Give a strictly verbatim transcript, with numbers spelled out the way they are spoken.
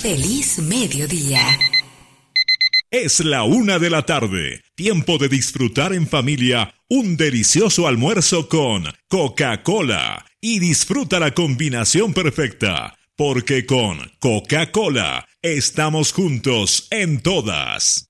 Feliz mediodía. Es la una de la tarde. Tiempo de disfrutar en familia un delicioso almuerzo con Coca-Cola. Y disfruta la combinación perfecta, porque con Coca-Cola estamos juntos en todas.